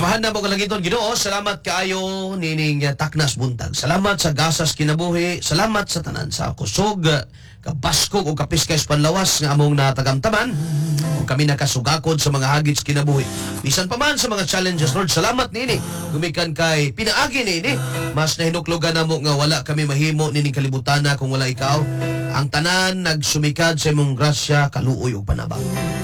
Mahal na mo kalagiton, Ginoo. Salamat kaayo nining taknas buntag. Salamat sa gasas kinabuhi. Salamat sa tanan sa kusog, kabaskog o kapiskay panlawas nga among natagamtaman. O kami nakasugakod sa mga hagits kinabuhi. Bisan pa man sa mga challenges, Lord, salamat nini. Gumikan kay pinaagi nini. Mas nahinuklogan na mo nga wala kami mahimo nining kalibutan na kung wala ikaw. Ang tanan nagsumikad sa imong grasya, kaluoy o panabang.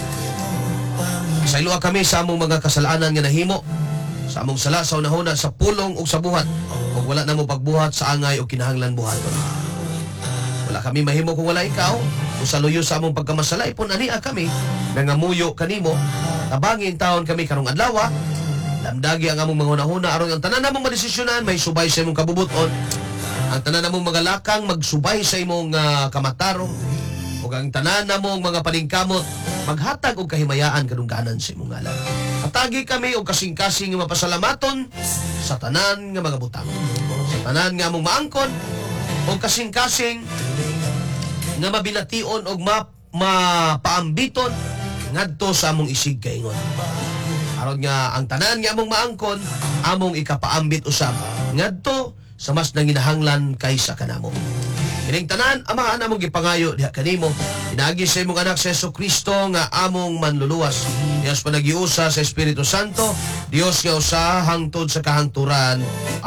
Sa iluwa kami sa among mga kasalanan nga nahimo. Sa among sala sa unahuna sa pulong o sa buhat. O wala na mo pagbuhat sa angay o kinahanglan buhaton. Wala kami mahimo kung wala ikaw. Kung sa luyo sa among pagkamasalay, punaniya kami, nangamuyo kanimo, tabangin taon kami karong adlaw. Lamdagi ang among mga unahuna aron ang tanan namong madesisyonan may subay sa imong kabubuton. Ang tanan namong mga lakang magsubay sa imong kamatarong. O ang tanan namong mga paningkamot maghatag og kahimayaan kadungganan sa imong ngalan. Atagi kami og kasing-kasing nga mapasalamaton sa tanan nga mga butang. Sa tanan nga among maangkon og kasing-kasing nga mabilation og mapaambiton ngadto sa among isig kaingon. Aron nga ang tanan nga among maangkon among ikapaambit usab ngadto sa mas nanginahanglan kaysa kanamo. Kining tanan amahan among gipangayo diha kanimo. Pinagi sa imong anak sa Jesucristo nga among manluluwas. Dios panagiusa sa Espiritu Santo, Dios nga usa hangtod sa kahangturan.